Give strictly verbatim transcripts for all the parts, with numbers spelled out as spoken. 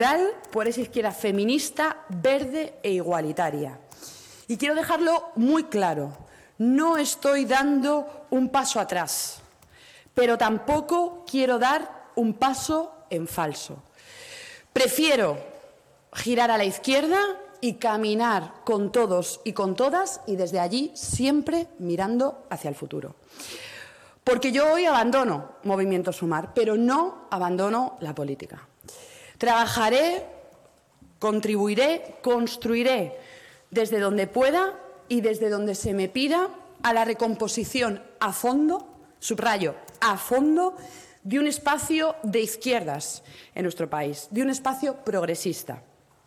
por esa izquierda feminista, verde e igualitaria. Y quiero dejarlo muy claro, no estoy dando un paso atrás, pero tampoco quiero dar un paso en falso. Prefiero girar a la izquierda y caminar con todos y con todas y desde allí siempre mirando hacia el futuro. Porque yo hoy abandono Movimiento Sumar, pero no abandono la política. Trabajaré, contribuiré, construiré desde donde pueda y desde donde se me pida a la recomposición a fondo, subrayo, a fondo, de un espacio de izquierdas en nuestro país, de un espacio progresista.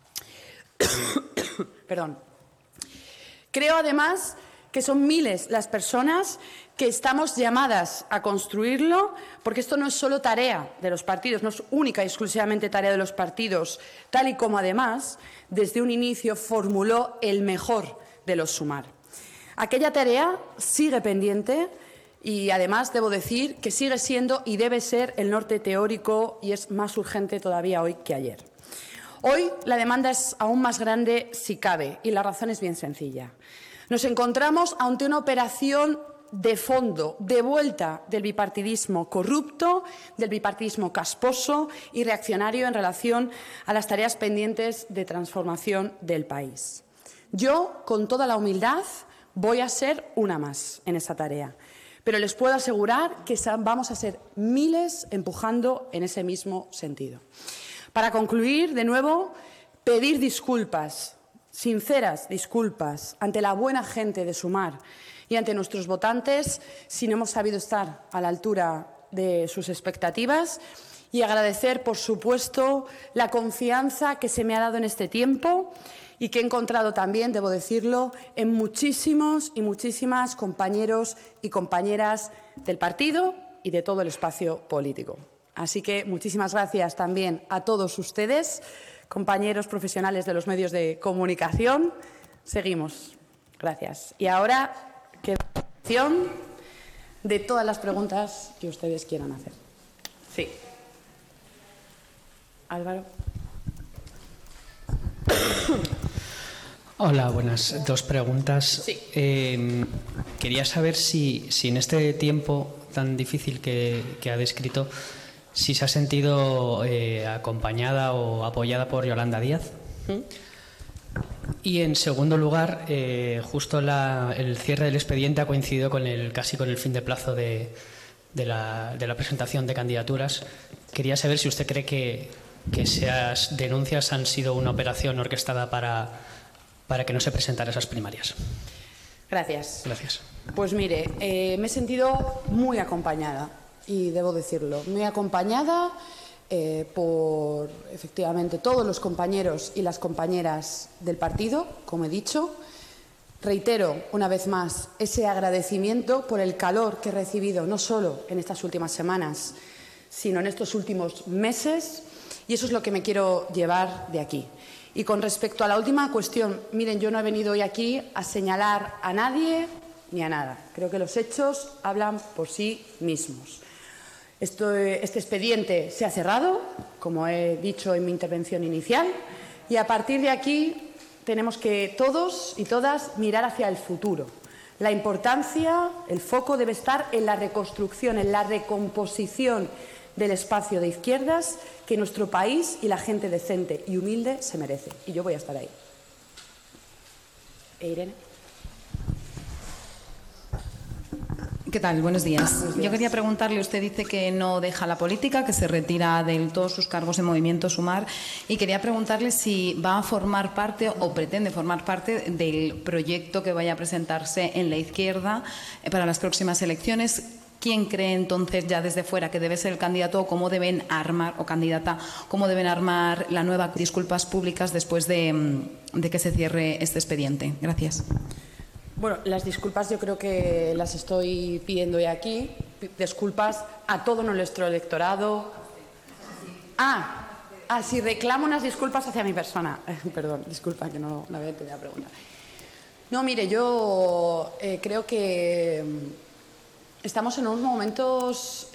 Perdón. Creo, además, que son miles las personas que estamos llamadas a construirlo, porque esto no es solo tarea de los partidos, no es única y exclusivamente tarea de los partidos, tal y como, además, desde un inicio formuló el mejor de los Sumar. Aquella tarea sigue pendiente y, además, debo decir que sigue siendo y debe ser el norte teórico y es más urgente todavía hoy que ayer. Hoy la demanda es aún más grande si cabe y la razón es bien sencilla. Nos encontramos ante una operación de fondo, de vuelta del bipartidismo corrupto, del bipartidismo casposo y reaccionario en relación a las tareas pendientes de transformación del país. Yo, con toda la humildad, voy a ser una más en esa tarea, pero les puedo asegurar que vamos a ser miles empujando en ese mismo sentido. Para concluir, de nuevo, pedir disculpas, sinceras disculpas, ante la buena gente de Sumar y ante nuestros votantes si no hemos sabido estar a la altura de sus expectativas y agradecer, por supuesto, la confianza que se me ha dado en este tiempo y que he encontrado también, debo decirlo, en muchísimos y muchísimas compañeros y compañeras del partido y de todo el espacio político. Así que muchísimas gracias también a todos ustedes, compañeros profesionales de los medios de comunicación. Seguimos. Gracias. Y ahora queda la opción de todas las preguntas que ustedes quieran hacer. Sí. Álvaro. Hola, buenas. Dos preguntas. Sí. Eh, quería saber si, si en este tiempo tan difícil que, que ha descrito, si se ha sentido eh, acompañada o apoyada por Yolanda Díaz. ¿Mm? Y en segundo lugar, eh, justo la, el cierre del expediente ha coincidido con el, casi con el fin de plazo de, de, la, de la presentación de candidaturas. Quería saber si usted cree que, que esas denuncias han sido una operación orquestada para, para que no se presentaran esas primarias. Gracias. Gracias. Pues mire, eh, me he sentido muy acompañada. Y debo decirlo, muy acompañada eh, por, efectivamente, todos los compañeros y las compañeras del partido, como he dicho. Reitero, una vez más, ese agradecimiento por el calor que he recibido, no solo en estas últimas semanas, sino en estos últimos meses, y eso es lo que me quiero llevar de aquí. Y con respecto a la última cuestión, miren, yo no he venido hoy aquí a señalar a nadie ni a nada. Creo que los hechos hablan por sí mismos. Esto, este expediente se ha cerrado, como he dicho en mi intervención inicial, y a partir de aquí tenemos que todos y todas mirar hacia el futuro. La importancia, el foco debe estar en la reconstrucción, en la recomposición del espacio de izquierdas que nuestro país y la gente decente y humilde se merece. Y yo voy a estar ahí. ¿E Irene? ¿Qué tal? Buenos días. Buenos días. Yo quería preguntarle, usted dice que no deja la política, que se retira de todos sus cargos en Movimiento Sumar, y quería preguntarle si va a formar parte o pretende formar parte del proyecto que vaya a presentarse en la izquierda para las próximas elecciones. ¿Quién cree entonces ya desde fuera que debe ser el candidato o cómo deben armar, o candidata, cómo deben armar la nueva disculpas públicas después de, de que se cierre este expediente? Gracias. Bueno, las disculpas yo creo que las estoy pidiendo hoy aquí. Disculpas a todo nuestro electorado. Ah, ah sí, reclamo unas disculpas hacia mi persona. Perdón, disculpa que no la había entendido la pregunta. No, mire, yo eh, creo que estamos en unos momentos